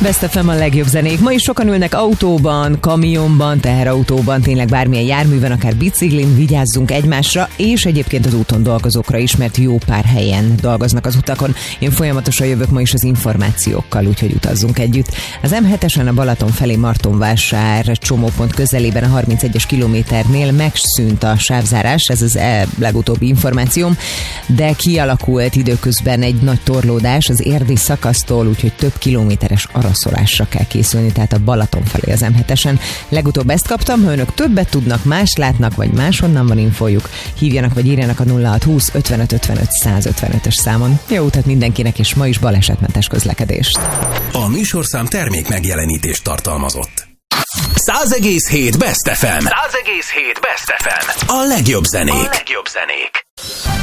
Best FM a legjobb zenék. Ma is sokan ülnek autóban, kamionban, teherautóban, tényleg bármilyen járműven, akár biciklin, vigyázzunk egymásra, és egyébként az úton dolgozókra is, mert jó pár helyen dolgoznak az utakon. Én folyamatosan jövök ma is az információkkal, úgyhogy utazzunk együtt. Az M7-esen a Balaton felé Martonvásár csomópont közelében a 31-es kilométernél megszűnt a sávzárás, ez az legutóbbi információm, de kialakult időközben egy nagy torlódás az érdi szakasztól, úgyhogy több kilométeres araszolásra kell készülni, tehát a Balaton felé az M7-esen. Legutóbb ezt kaptam, ha önök többet tudnak, más látnak, vagy máshonnan van infójuk, hívjanak vagy írjanak a 0620 55 55 155-ös számon. Jó utat mindenkinek, és ma is balesetmentes közlekedést. A műsorszám termék megjelenítést tartalmazott. 100,7 Best FM. 100,7 Best FM. A legjobb zenék.